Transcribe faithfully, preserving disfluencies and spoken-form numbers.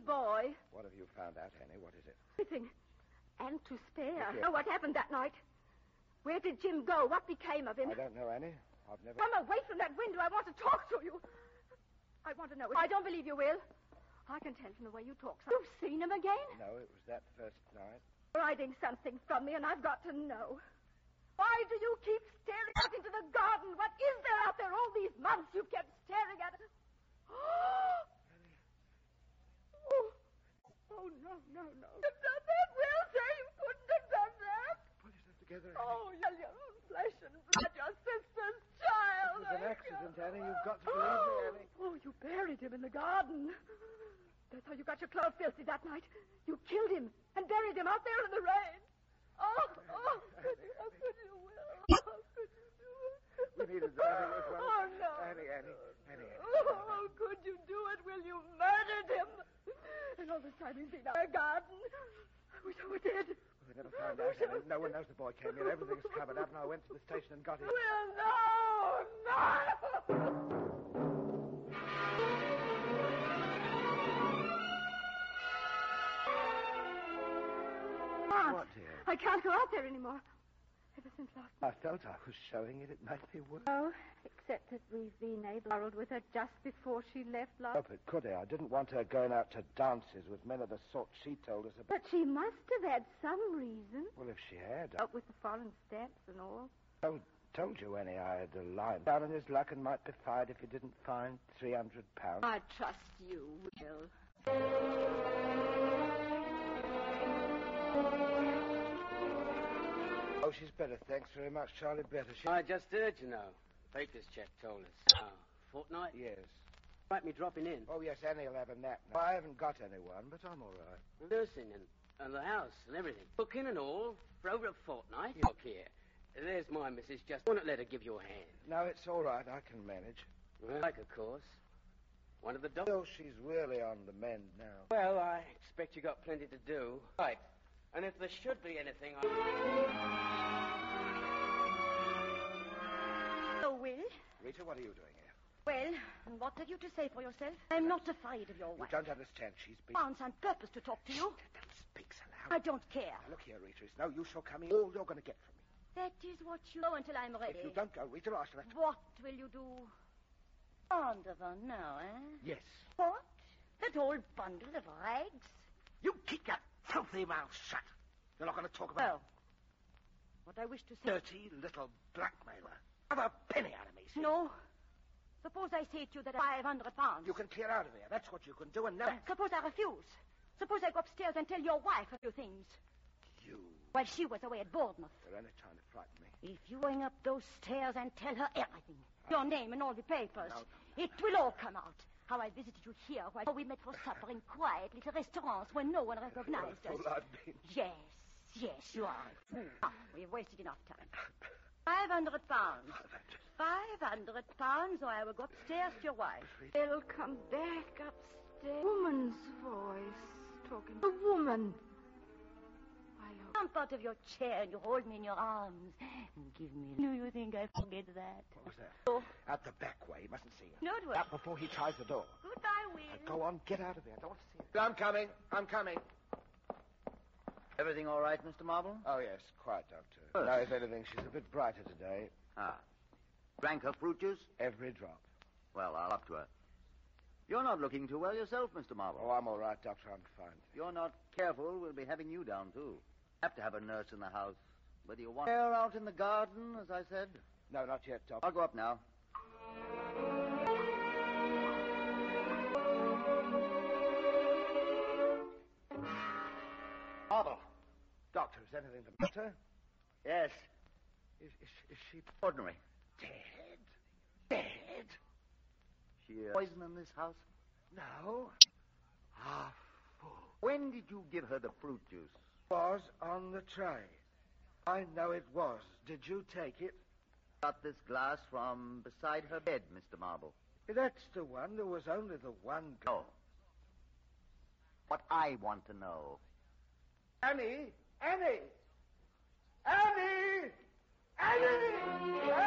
boy. What have you found out, Annie? What is it? Everything. And to spare. Yes. Oh, what happened that night? Where did Jim go? What became of him? I don't know, Annie. I've never... Come away from that window. I want to talk to you. I want to know. I don't believe you will. I can tell from the way you talk. You've seen him again? No, it was that first night. You're hiding something from me, and I've got to know. Why do you keep staring out into the garden? What is there out there all these months you've kept staring at it? Oh, oh no, no, no. You've done that, Will. Say you couldn't have done that. Pull yourself together, Annie. Oh, you're your own flesh and blood, your sister's child. It was an accident, Annie. You've got to believe me, Annie. Oh, you buried him in the garden. That's how you got your clothes filthy that night. You killed him and buried him out there in the rain. Oh, oh, how could you, Will? How could you do it? We needed the money as well. Oh, no. Annie, Annie, Annie, Annie. Oh, how could you do it, Will? You murdered him. And all this time he's been out in the garden. I wish I were dead. Well, they never found out, Annie. No one knows the boy came here. Everything's covered up, and I went to the station and got him. Will, no, no. What, dear? I can't go out there anymore. Ever since last I felt I was showing it. It might be worse. Oh, except that we've been able to quarrel with her just before she left last. Oh, but could I? I didn't want her going out to dances with men of the sort she told us about. But she must have had some reason. Well, if she had, I Up with the foreign stamps and all. told, told you, Annie, I had a line down on his luck and might be fired if he didn't find three hundred pounds. I trust you, Will. Oh, she's better. Thanks very much, Charlie. Better. She... I just heard, you know. Baker's check told us. Oh, fortnight? Yes. Right, me dropping in. Oh, yes, Annie'll have a nap now. I haven't got anyone, but I'm all right. Nursing and, and the house and everything. Booking and all for over a fortnight. Look here. There's my missus. Just won't let her give you a hand. No, it's all right. I can manage. Well, like, of course. One of the doctors. Still, she's really on the mend now. Well, I expect you got plenty to do. Right. And if there should be anything... I... Oh, Will? Rita, what are you doing here? Well, and what have you to say for yourself? I'm not afraid of your You wife. don't understand. She's been... Found on purpose to talk to you. Don't speak so loud. I don't care. Now, look here, Rita. It's no use your coming. All you're going to get from me. That is what you go until I'm ready. If you don't go, Rita, I shall have to... What will you do? Fond of her now, eh? Yes. What? That old bundle of rags? You keep your filthy mouth shut. You're not going to talk about... Well, what I wish to say... Dirty little blackmailer. Have a penny out of me, see? No. Suppose I say to you that I have five hundred pounds. You can clear out of here. That's what you can do, and now... Suppose I refuse. Suppose I go upstairs and tell your wife a few things. You... While she was away at Bournemouth. You're only trying to frighten me. If you going up those stairs and tell her everything, your name and all the papers, No, no. it will all come out. How I visited you here while we met for supper in quiet little restaurants where no one recognized us. What a fool I've been. Yes, yes, you are. Ah, we've wasted enough time. Five hundred pounds. Five hundred pounds, or I will go upstairs to your wife. They'll come back upstairs. Woman's voice talking. A woman. I hope. Jump out of your chair and you hold me in your arms and give me. Do you think I forget that? What was that? Oh. Out the back way. You mustn't see her. No, it won't. Out before he tries the door. Goodbye, Will. Now, go on, get out of here. I don't want to see her. I'm coming. I'm coming. Everything all right, Mister Marble? Oh, yes, quite, Doctor. Good. No, if anything, she's a bit brighter today. Ah. Drank her fruit juice? Every drop. Well, I'll up to her. You're not looking too well yourself, Mister Marble. Oh, I'm all right, Doctor. I'm fine. If you're not careful, we'll be having you down, too. Have to have a nurse in the house. Whether you want her out in the garden, as I said. No, not yet, Doctor. I'll go up now. Marble. Doctor, is anything the matter? Yes. Is, is, is she Ordinary. dead? Dead? She uh, poison in this house? No. Ah, fool. When did you give her the fruit juice? Was on the tray. I know it was. Did you take it? Got this glass from beside her bed, Mister Marble. That's the one. There was only the one. No. What I want to know. Annie! Annie! Annie! Annie!